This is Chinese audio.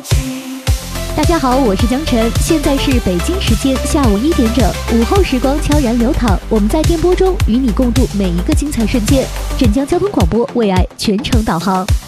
大家好，我是江晨，现在是北京时间下午1点整，午后时光悄然流淌，我们在电波中与你共度每一个精彩瞬间。镇江交通广播为爱全程导航。